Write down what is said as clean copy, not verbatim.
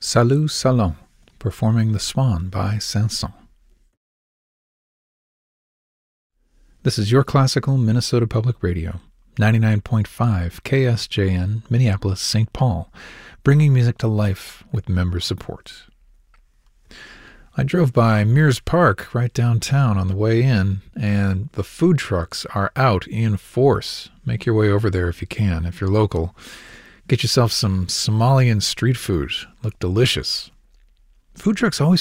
Salut Salon, performing The Swan by Saint-Saëns. This is your classical Minnesota Public Radio, 99.5 KSJN, Minneapolis, St. Paul, bringing music to life with member support. I drove by Mears Park right downtown on the way in, and the food trucks are out in force. Make your way over there if you can, if you're local. Get yourself some Somalian street food. Look delicious. Food trucks always